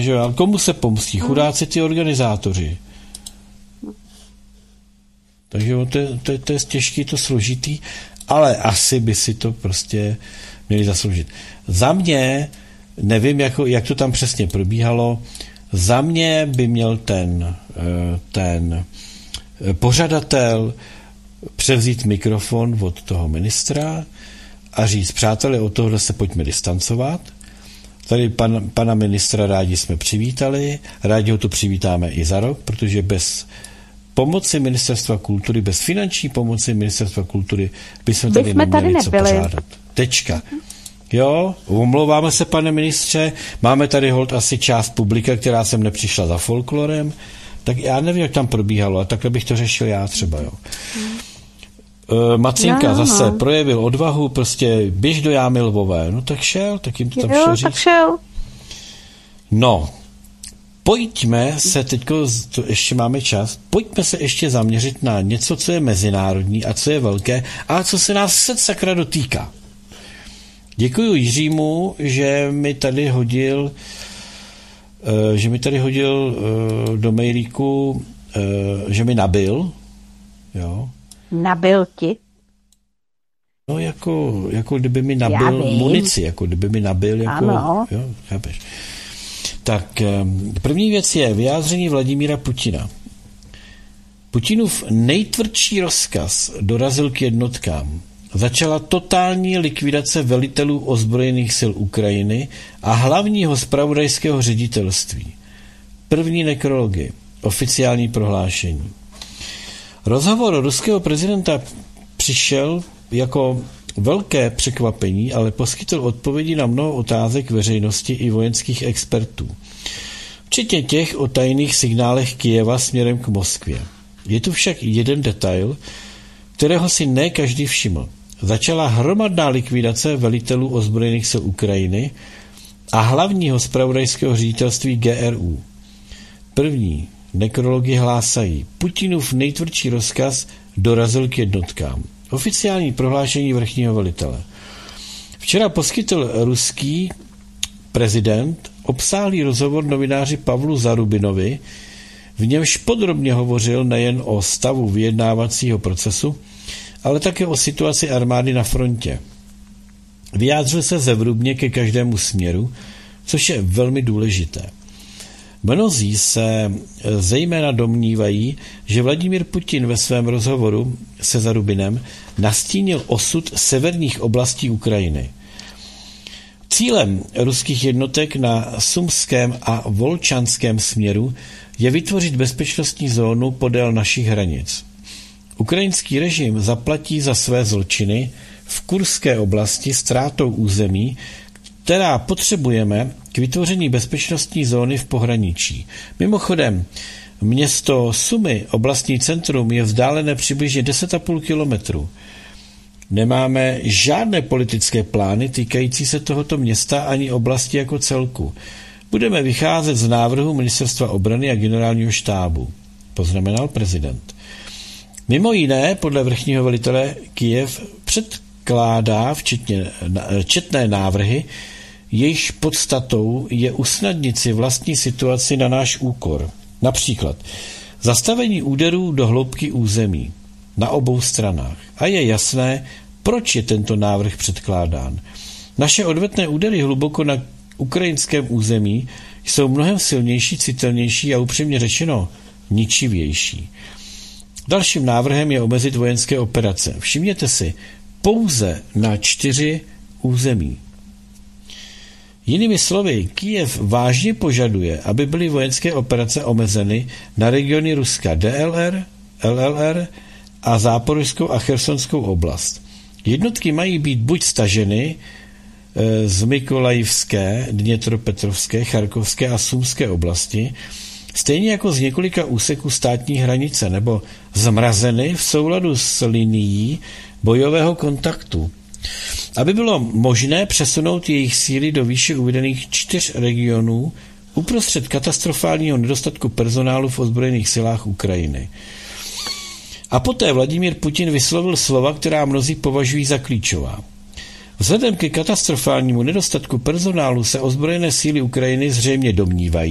že jo? Komu se pomstí? Chudáci ty organizátoři. Takže to je těžký, to složitý, ale asi by si to prostě měli zasloužit. Za mě, nevím, jak to tam přesně probíhalo, za mě by měl ten pořadatel převzít mikrofon od toho ministra a říct, přátelé, od tohohle se pojďme distancovat. Tady pana ministra rádi jsme přivítali, rádi ho tu přivítáme i za rok, protože bez pomoci Ministerstva kultury, bez finanční pomoci Ministerstva kultury bychom tady neměli co pořádat. Tečka. Jo, omlouváme se, pane ministře, máme tady holt asi část publika, která sem nepřišla za folklorem, tak já nevím, jak tam probíhalo, a takhle bych to řešil já třeba, jo. Macinka zase projevil odvahu, prostě běž do jámy lvové, no tak šel, tak jim to tam šel říct. Tak šel. No, pojďme se teďko, to ještě máme čas, pojďme se ještě zaměřit na něco, co je mezinárodní a co je velké a co se nás sakra dotýká. Děkuji Jiřímu, že mi tady hodil do mailíku, že mi nabil. Jo. Nabil ti? No jako kdyby mi nabil munici, jako kdyby mi nabil jako... Ano. Jo, chápeš. Tak první věc je vyjádření Vladimíra Putina. Putinův nejtvrdší rozkaz dorazil k jednotkám. Začala totální likvidace velitelů ozbrojených sil Ukrajiny a hlavního zpravodajského ředitelství. První nekrology, oficiální prohlášení. Rozhovor ruského prezidenta přišel jako velké překvapení, ale poskytl odpovědi na mnoho otázek veřejnosti i vojenských expertů. Včetně těch o tajných signálech Kyjeva směrem k Moskvě. Je tu však jeden detail, kterého si ne každý všiml. Začala hromadná likvidace velitelů ozbrojených sil Ukrajiny a hlavního zpravodajského ředitelství GRU. První nekrologi hlásají, Putinův nejtvrdší rozkaz dorazil k jednotkám. Oficiální prohlášení vrchního velitele. Včera poskytl ruský prezident obsáhlý rozhovor novináři Pavlu Zarubinovi, v němž podrobně hovořil nejen o stavu vyjednávacího procesu, ale také o situaci armády na frontě. Vyjádřil se zevrubně ke každému směru, což je velmi důležité. Mnozí se zejména domnívají, že Vladimír Putin ve svém rozhovoru se Zarubinem nastínil osud severních oblastí Ukrajiny. Cílem ruských jednotek na Sumském a Volčanském směru je vytvořit bezpečnostní zónu podél našich hranic. Ukrajinský režim zaplatí za své zločiny v Kurské oblasti ztrátou území, která potřebujeme k vytvoření bezpečnostní zóny v pohraničí. Mimochodem, město Sumy, oblastní centrum, je vzdálené přibližně 10,5 kilometru. Nemáme žádné politické plány týkající se tohoto města ani oblasti jako celku. Budeme vycházet z návrhu Ministerstva obrany a generálního štábu, poznamenal prezident. Mimo jiné, podle vrchního velitele Kyjev předkládá četné návrhy, jejichž podstatou je usnadnit si vlastní situaci na náš úkor. Například zastavení úderů do hloubky území na obou stranách. A je jasné, proč je tento návrh předkládán. Naše odvetné údery hluboko na ukrajinském území jsou mnohem silnější, citelnější a upřímně řečeno ničivější. Dalším návrhem je omezit vojenské operace. Všimněte si, pouze na 4 území. Jinými slovy, Kyjev vážně požaduje, aby byly vojenské operace omezeny na regiony Ruska DLR, LLR a Záporožskou a Chersonskou oblast. Jednotky mají být buď staženy z Mykolajivské, Dnětropetrovské, Charkovské a Sumské oblasti, stejně jako z několika úseků státní hranice, nebo zmrazeny v souladu s linií bojového kontaktu, aby bylo možné přesunout jejich síly do výše uvedených 4 regionů uprostřed katastrofálního nedostatku personálu v ozbrojených silách Ukrajiny. A poté Vladimír Putin vyslovil slova, která mnozí považují za klíčová. Vzhledem ke katastrofálnímu nedostatku personálu se ozbrojené síly Ukrajiny zřejmě domnívají,